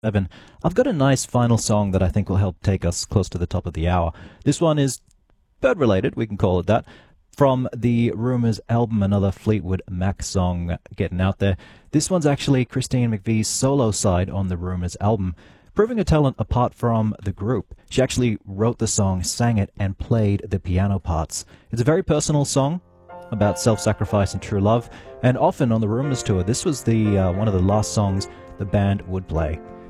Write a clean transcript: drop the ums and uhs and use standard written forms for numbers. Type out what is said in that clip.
Evan, I've got a nice final song that I think will help take us close to the top of the hour. This one is bird related, we can call it that, from the Rumours album, another Fleetwood Mac song getting out there. This one's actually Christine McVie's solo side on the Rumours album, proving her talent apart from the group. She actually wrote the song, sang it, and played the piano parts. It's a very personal song about self-sacrifice and true love, and often on the Rumours tour, this was the one of the last songs the band would play.